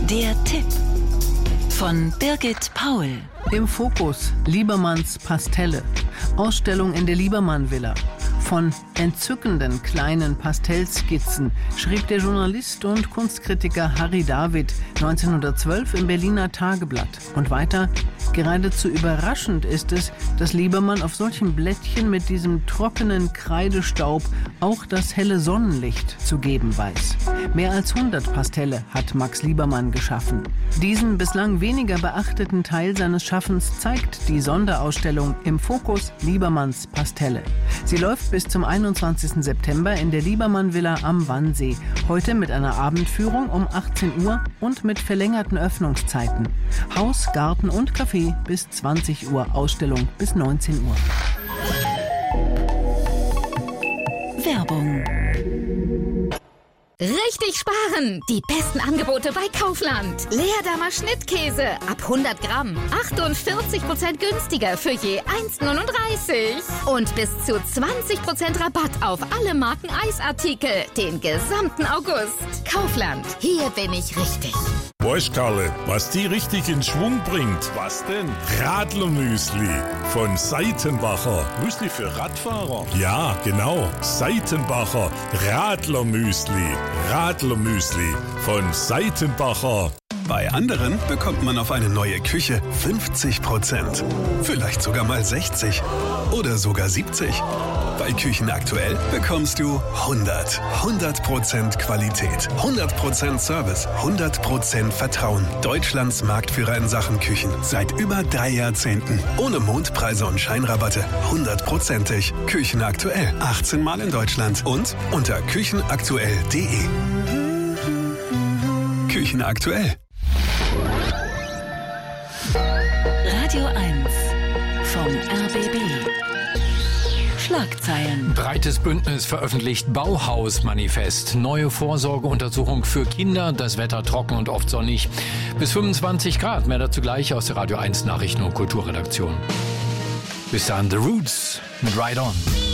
Der Tipp von Birgit Paul. Im Fokus Liebermanns Pastelle. Ausstellung in der Liebermann-Villa. Von entzückenden kleinen Pastellskizzen schrieb der Journalist und Kunstkritiker Harry David 1912 im Berliner Tageblatt. Und weiter: Geradezu überraschend ist es, dass Liebermann auf solchen Blättchen mit diesem trockenen Kreidestaub auch das helle Sonnenlicht zu geben weiß. Mehr als 100 Pastelle hat Max Liebermann geschaffen. Diesen bislang weniger beachteten Teil seines Schaffens zeigt die Sonderausstellung Im Fokus Liebermanns Pastelle. Sie läuft bis zum 21. September in der Liebermann-Villa am Wannsee. Heute mit einer Abendführung um 18 Uhr und mit verlängerten Öffnungszeiten. Haus, Garten und Café bis 20 Uhr, Ausstellung bis 19 Uhr. Werbung. Richtig sparen! Die besten Angebote bei Kaufland. Leerdammer Schnittkäse ab 100 Gramm. 48% günstiger für je 1,39. Und bis zu 20% Rabatt auf alle Marken Eisartikel. Den gesamten August. Kaufland. Hier bin ich richtig. Weißt Karle, was die richtig in Schwung bringt? Was denn? Radlermüsli von Seitenbacher. Müsli für Radfahrer? Ja, genau. Seitenbacher Radlermüsli. Radlermüsli von Seitenbacher. Bei anderen bekommt man auf eine neue Küche 50%. Vielleicht sogar mal 60 oder sogar 70. Bei Küchen aktuell bekommst du 100% Qualität, 100% Service, 100% Vertrauen. Deutschlands Marktführer in Sachen Küchen. Seit über 3 Jahrzehnten. Ohne Mondpreise und Scheinrabatte. 100%ig. Küchen aktuell. 18 Mal in Deutschland und unter küchenaktuell.de. Küchen aktuell. Radio 1 vom RBB. Schlagzeilen. Breites Bündnis veröffentlicht Bauhausmanifest. Neue Vorsorgeuntersuchung für Kinder. Das Wetter trocken und oft sonnig. Bis 25 Grad. Mehr dazu gleich aus der Radio 1 Nachrichten- und Kulturredaktion. Bis dann The Roots mit Ride On.